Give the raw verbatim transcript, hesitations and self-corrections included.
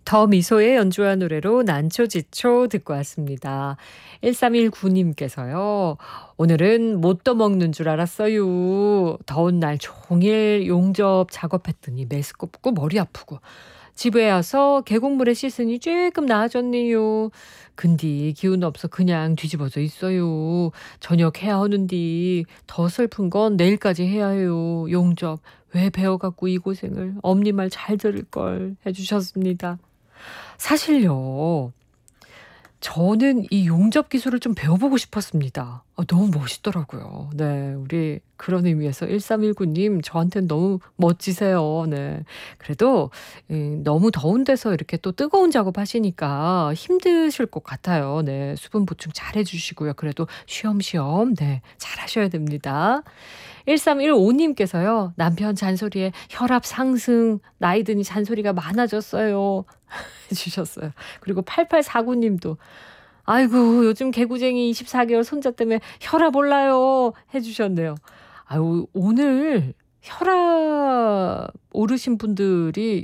더 미소의 연주한 노래로 난초지초 듣고 왔습니다. 일삼일구 님께서요. 오늘은 못 떠먹는 줄 알았어요. 더운 날 종일 용접 작업했더니 메스껍고 머리 아프고 집에 와서 계곡물에 씻으니 조금 나아졌네요. 근데 기운 없어 그냥 뒤집어져 있어요. 저녁 해야 하는데 더 슬픈 건 내일까지 해야 해요. 용접 왜 배워갖고 이 고생을 엄니 말 잘 들을 걸 해주셨습니다. 사실요. 저는 이 용접 기술을 좀 배워보고 싶었습니다. 아, 너무 멋있더라고요. 네, 우리 그런 의미에서 일삼일구 님 저한테는 너무 멋지세요. 네. 그래도 음, 너무 더운 데서 이렇게 또 뜨거운 작업하시니까 힘드실 것 같아요. 네, 수분 보충 잘 해주시고요. 그래도 쉬엄쉬엄 네, 잘 하셔야 됩니다. 일삼일오 님께서요. 남편 잔소리에 혈압 상승, 나이 드니 잔소리가 많아졌어요. 해주셨어요. 그리고 팔팔사구 님도 아이고 요즘 개구쟁이 이십사 개월 손자 때문에 혈압 올라요 해주셨네요. 아유 오늘 혈압 오르신 분들이